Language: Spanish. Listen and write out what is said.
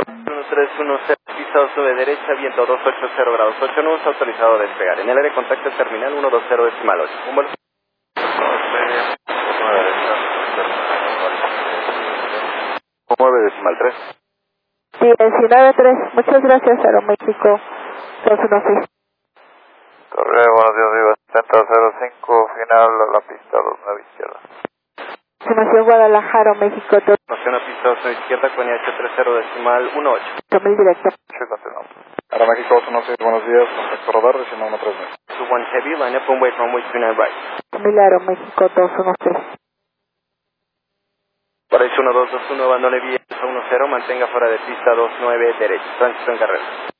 1310, pista 29 derecha, viento 280 grados 8 nudos, autorizado a despegar. En el área de contacto terminal 120 decimal 8. Un vuelo. 9 decimal 3. Sí, 19-3. Muchas gracias, Aeroméxico 216. Correo, buenos días, Viva 7005, final a la pista 29 izquierda. Estimación Guadalajara, México 2. Nación a pista 29 izquierda, con IH 30 decimal 18. 8000 directo. Sí, continuamos. Aeroméxico 216, buenos días, contacto radar, recién 130. 21 heavy, line up runway 29 right. 1000 Aeroméxico 216. Paraíso 1221, abandone vía 10, mantenga fuera de pista 29 derecha, tránsito en carrera.